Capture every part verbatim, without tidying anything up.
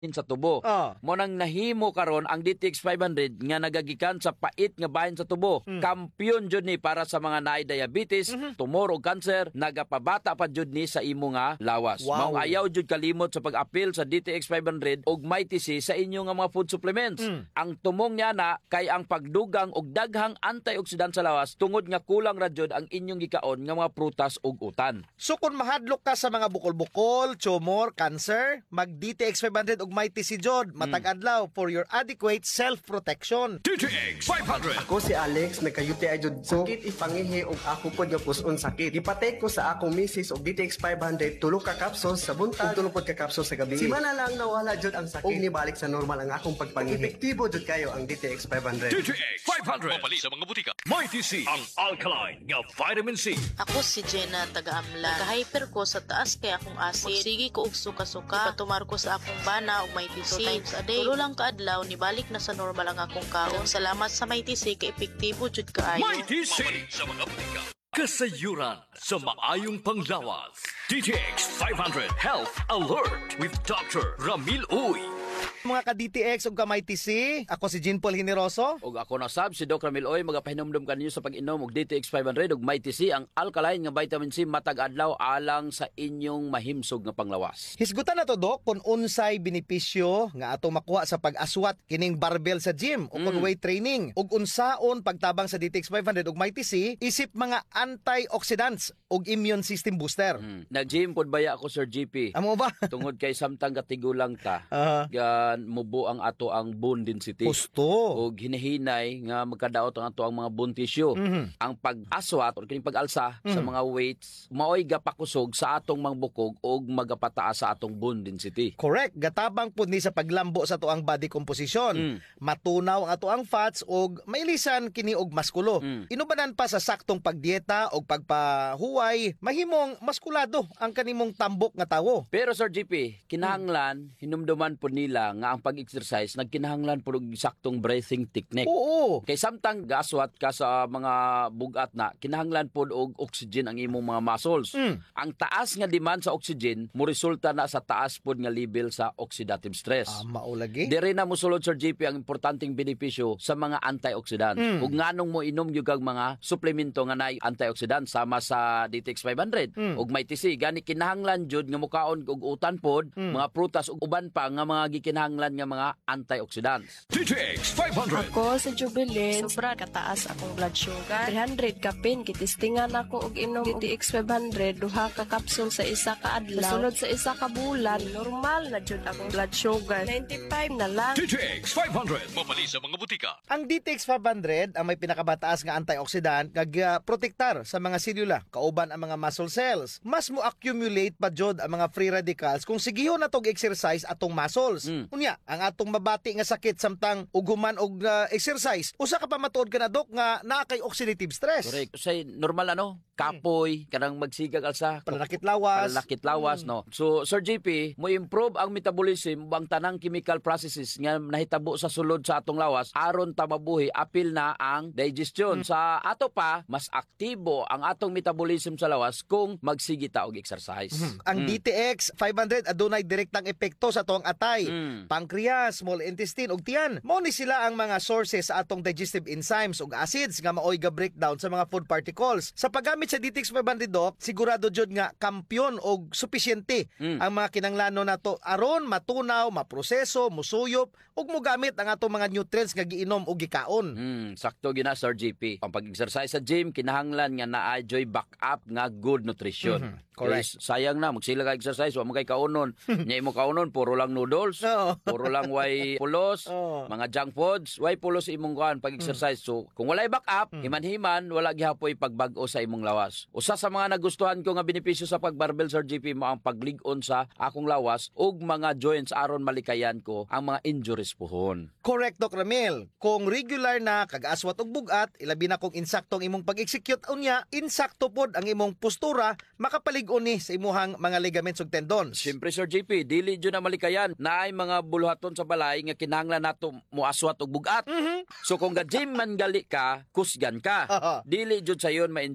sa tubo. Ah. Mo nang nahimo karon ang D T X five hundred nga nagagikan sa pait nga bahin sa tubo. Mm. Kampiyon jud ni para sa mga naay diabetes, Mm-hmm. tumor o cancer, nagapabata pa jud ni sa imo nga lawas. Wow. Mao ayaw jud kalimot sa pag-apil sa D T X five hundred ug Mighty C sa inyo nga mga food supplements. Mm. Ang tumong niya na kay ang pagdugang og daghang antioxidant sa lawas tungod nga kulang ra jud ang inyong gikaon nga mga prutas ug utan. So kung mahadlok ka sa mga bukol-bukol, tumor, cancer, mag-D T X five hundred ug Mighty C Jod, matag adlaw for your adequate self-protection. D T X five hundred. Ako si Alex, nagka-U T I jud sakit ipangihi og ako pod nga puson sakit. Ipatake ko sa akong misis og D T X five hundred tulo ka capsules sa buntag ug tulo pod ka capsules sa gabi. Si mana lang nawala jud ang sakit ug nibalik sa normal ang akong pagpangihi. Epektibo jud kayo ang D T X five hundred. D T X five hundred. Mapali sa mga butika. Mighty C, ang alkaline nga vitamin C. Ako si Jenna taga-Amlan. Naka-hyper ko sa taas kay akong acid. Magsigi ko og suka-suka. Ipatumar ko sa akong bana og Mighty C. Two times a day. Tulo lang ka adlaw ni balik na sa normal ang akong kaon. Salamat sa Mighty C kay epektibo jud kaayo. Mighty C sa mga butika. Kasayuran sa maayong panglawas. D T X five hundred Health Alert with Doctor Ramil Uy. Mga ka-D T X ug ka-Mighty C, ako si Jean Paul Generoso. Og ako na sab si Doc Ramil Oy, magapahinumdum kaninyo sa pag-inom og D T X five hundred ug Mighty C, ang alkaline nga vitamin C matag adlaw alang sa inyong mahimsog nga panglawas. Hisgutan na to, Doc, kung unsay benepisyo nga ato makuha sa pag-aswat kining barbell sa gym o kung Mm. weight training. Ug unsaon pagtabang sa D T X five hundred ug Mighty C, isip mga antioxidants ug immune system booster. Hmm. Nag-gym pod baya ako Sir G P. Amo ba? Tungod kay samtang katigulang ta. Ah. Gan mubo ang ato ang bone density. Gusto. Og hinahinay nga magkadaot ang ato ang mga bone tissue. Mhm. Ang pag-aswat o kining pag-alsa sa mga weights maoy gapakusog sa atong mga bukog og magapataas sa atong bone density. Correct. Gatabang pud ni sa paglambo sa tuang body composition. Mm. Matunaw ang ato ang fats og mailisan kini og maskulo. Mm. Inubanan pa sa saktong pagdieta og pagpahuway, mahimong maskulado ang kanimong tambok nga tawo. Pero Sir G P, kinahanglan hinumduman po nila nga ang pag-exercise nagkinahanglan po og saktong breathing technique. Oo. Kay samtang gaswat ka sa mga bugat na, kinahanglan po og oxygen ang imong mga muscles. Mm. Ang taas nga demand sa oxygen mo resulta na sa taas po nga level sa oxidative stress. Ah, mao lagi. Dire na musulod Sir J P ang importanteng benepisyo sa mga antioxidants. Mm. Ug nganong mo inom gyud kag mga suplemento nga naay antioxidants sama sa D T X five hundred Mm. ug Mighty C gani kinahanglan jud nga mukaon og utan pod, Mm. mga prutas ug uban pa nga mga gikinahanglan nga mga antioxidants. D T X five hundred. Ako sa Jubilee, sobra kataas akong blood sugar. three hundred kapin, kitistingan ako og inom D T X five hundred, duha ka kapsul sa isa ka adlaw. Sunod sa isa ka bulan, normal na jud akong blood sugar. ninety-five na lang. D T X five hundred. Mapali sa mga butika. Ang D T X five hundred ang may pinakabataas nga antioxidant kag uh, protektar sa mga selula kauban ang mga muscle cells. Mas mo accumulate pa jud ang mga free radicals kung sigihon na tog exercise atong muscles. Mm. Unya, ang atong mabati nga sakit samtang uguman og uh, exercise, usa ka pa matuod ka na, Dok, nga naa kay oxidative stress. Correct. Say normal ano, kapoy kanang magsigag alsa, Pananakit lawas. pananakit lawas no. So Sir J P, mo improve ang metabolism ang tanang chemical processes nga nahitabo sa sulod sa atong lawas aron ta mabuhi apil na ang digestion. Sa ato pa mas aktibo ang atong metabolism sa lawas kung magsigi ta og exercise. Ang D T X five hundred adunay direktang epekto sa tuang atay, Mm. pancreas, small intestine ug tiyan. Mao ni sila ang mga sources sa atong digestive enzymes ug acids nga maoy ga breakdown sa mga food particles. Sa paggamit sa D T X five hundred, Doc, sigurado jud nga kampyon og supisyente Mm. ang mga kinahanglanon nato aron matunaw, maproseso, musuyop ug mogamit ang atong mga nutrients nga giinom ug gikaon. Hmm, sakto gina Sir J P. Ang pag-exercise sa gym kinahanglan nga naa joy backup nga good nutrition. Mhm, correct. Kaya sayang na magsila ka exercise wa mo kay kaunon. Nya imo kaunon puro lang noodles, Oo. puro lang way pulos, Oo. mga junk foods, way pulos imong kuan pag-exercise. So kung walay backup, himan-himan wala gihapoy pagbag-o sa imong lawas. Usa sa mga nagustuhan ko nga benepisyo sa pagbarbell Sir J P mo ang paglig-on sa akong lawas ug mga joints aron malikayan ko ang mga injuries pohon. Correct, Doc Ramil. Kung regular na kag-aswat og bugat, ilabi na kung insaktong imong pag-execute unya, insakto pod ang imong postura, makapalig-on ni sa imuhang mga ligaments ug tendons. Siyempre Sir J P, dili jud na malikayan na ay mga buluhaton sa balay nga kinahanglan nato moaswat og bugat. So kung ga-gym man gali ka, kusgan ka. Aha. Dili jud sayon ma-injured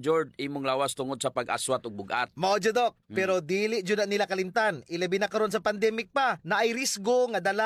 imong lawas tungod sa pag-aswat ug bugat. Mao jud dok, Hmm. pero dili jud na nila kalimtan. Ilabi na karon sa pandemic pa, na ay risgo nga dala